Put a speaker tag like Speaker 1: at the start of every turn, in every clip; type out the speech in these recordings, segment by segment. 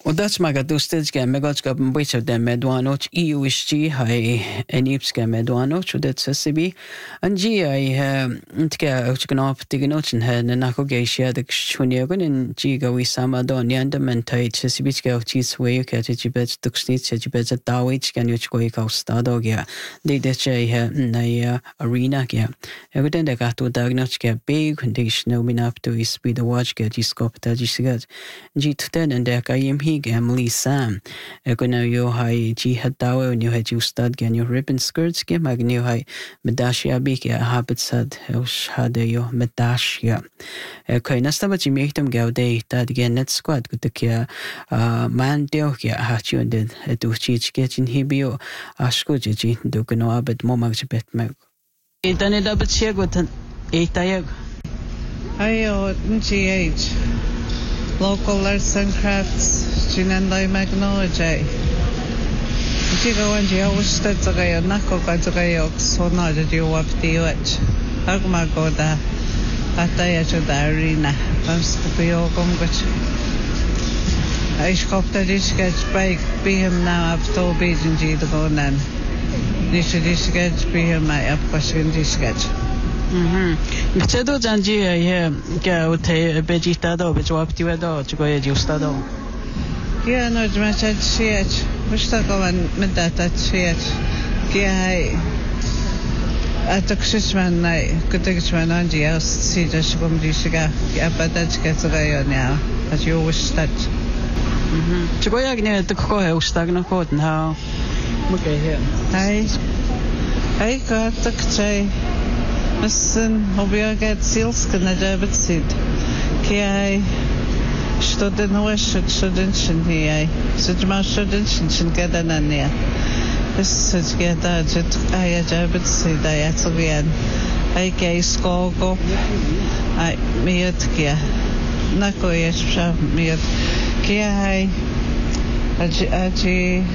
Speaker 1: Udatsmaga dustetska megatska bojsa de medwanoch EUSG hai enipska medwanoch udatsasibi anji ai intka uchgnop tignochen ha nakogeisha de chunyagun in jiga wi samadon yanda mentai chasibichka uchis way ka chibet duksnit chibet dawich kan uchkoi ka stadogia de ha na arena kia eguden de gato dagnochka big condition minap to is be the watch get iskop tajisigat jituten and de kayim Emily Sam. Eguna yo hai ji hadawe and you had you stud gan your ribbon skirts ge magnu hai medashia bike habits had hade yo medashia. Okay, nastaba ji mechtem gaude that again net squad good the man deo kia hachu and did do chich get in hibio ashkuji do gano abet momag bet meg. Itane dabat chegot eitayag.
Speaker 2: Ayo NGH Local Arts and Crafts Jinandai Magnology Jigo and Josted Zagayo Nako Gazagayo Sona the Dio of the Uch Agmagoda Ataya the arena Panscopio Gomgach I scopped a dish sketch bike be him now up to Beijing G the Gonan Dish sketch be him my up question dish sketch.
Speaker 1: Gcedo zanji je ke ute begitado bejwaptiwedo chgoje justado.
Speaker 2: Ja no zmachać sieć. Wysztakowan medata sieć. Kiaj a to krzyczman naj, kutygczman onji ja sida szugum dishiga. Ja padaczka zagajonia. A ju wysztać.
Speaker 1: Chgoje nie tylko he ustagno koten ha. Muke he.
Speaker 2: Ai ka takchay. Müssen objaget silsken David sid. Kiai studenten studenten hier. Sitma studenten gadanania. Is geda jet ai David sid ai atvian. Ai kei skogo. Ai miet kia. Nako yesha miet. Kiai aji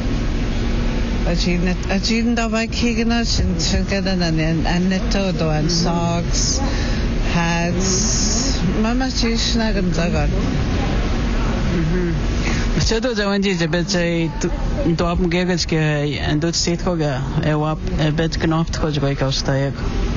Speaker 2: Ajin dabei kriegen sind dann an Netto and socks, hats. Mama she's nagan zagan.
Speaker 1: Cedo zawanji zebetse doapm gegelske en dort steht koga wap bet knopt kojgoy kaustayek.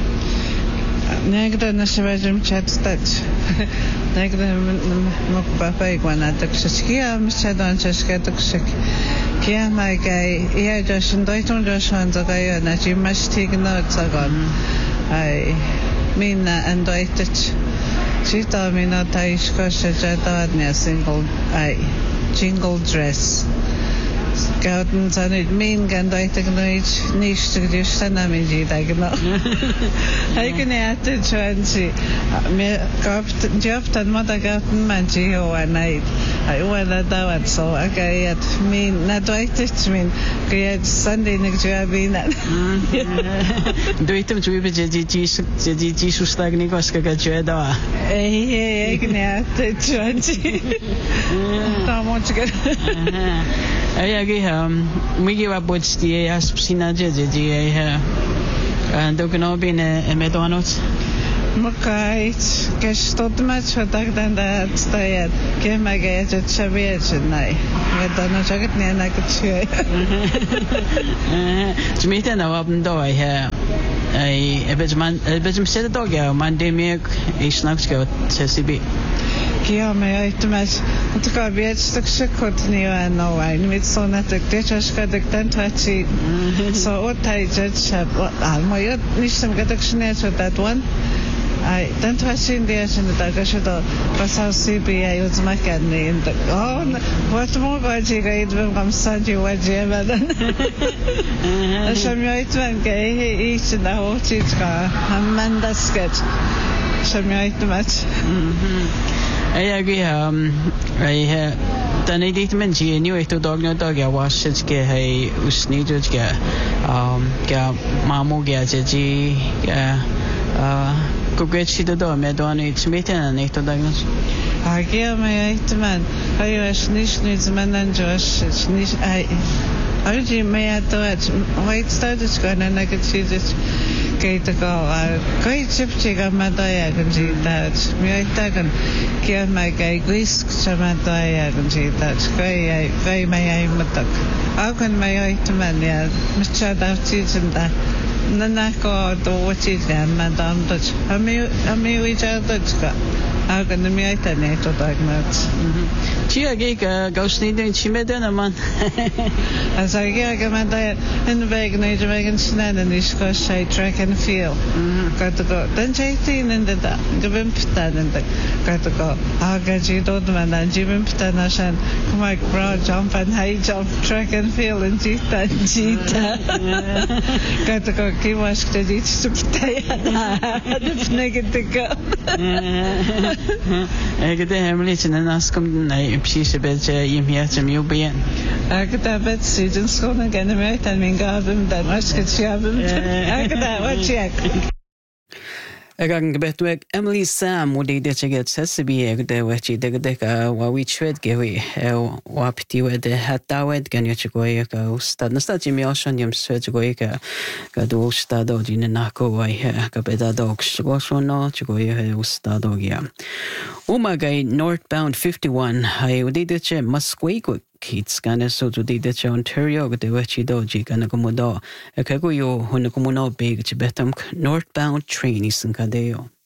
Speaker 2: Negda na shvajim chat stach. Negda mok papa igwana takskia mchadon chashka takshik. Kia mai gai ia jashin doitun jashan zagayo na jimash tigno zagon. Ai mina and doitich. Chita mina taishko shajadadnya single ai jingle dress. Gauten zanit min gan doitig noich nicht gestana min jidagno. Ai gneate chanchi. Me gaft jaftan mata gauten manchi ho anai. I wala dawat so agayat min na doitich min kaya Sunday nagjabina.
Speaker 1: Doitem juibe ji sustagni koska gajeda.
Speaker 2: Eh gneate chanchi. Tamochga.
Speaker 1: Ayagi migi wa botstie as psina je and dokno bin medonot
Speaker 2: Mokait gestot match hatak dan da stayat ke magayat chabiet nai medonot jagat ne na kutche
Speaker 1: Jmita na wabn do ai ebejman set dog ya mandemic isnaksko tsesibi
Speaker 2: Kia me aitmas utka vietstak sekotni no ai mit so na tak techashka tak tantachi so otai judge almoyot nisam gadakshne so that one ai tantachi india shin da gashodo pasau cba uzmakani in the what more gaji gaidvem gamsaji wajevadan Shamyoitvan ge ich na hochitska amanda sketch Shamyoitmas
Speaker 1: Ayagi ai tani dit men ji ni we to dog no dog ya wash ke hai usni jo kya mamu gya ji ko gretsi do me do ani smeten ni to dog no
Speaker 2: Agia me aitman ayo es nicht manan josh nicht ai Arji me ato at white started gonna negative Keita ko koi chipchiga madaya gunjita miaitagan kia mai kai guisk chamadaya gunjita kai mai ai matak akan mai ai tamania machada chijinda nanako do wachija madam dach ami wija dachka akan miaita ne to dagmat
Speaker 1: Chia gika gausnidin chimedena man.
Speaker 2: Asargia madaya in vegan age vegan snanen isko say track and field. Got to go. Then chaitin in the givimptan in the got to go. Agaji dodman and givimptan ashan. Come on, broad jump and high jump track and field and jita. Got to go. Kiwash to each to kitaya. That's negative go.
Speaker 1: Ik de hemlichen en askom na precies beetje imhiatem jubien.
Speaker 2: Ik dat bet season schoon en gaan mee en mijn gabem dat was geschaven. Ik dat wat check.
Speaker 1: Ik aan gebet weg Emily Sam hoe die dit get sessibi ik de wat je de wa we chwet gewi wapti we de hatawet gan je goe ka stad na stad je mi shan jem swet goe ka do stad do die na ko wai ka beda dog go so no goe stad do ja Umagai northbound 51 hai udi de che Musqueam kids kana so to de Ontario de wachi doji kana komodo e kago yo hono komono big che betam northbound train isan kadeo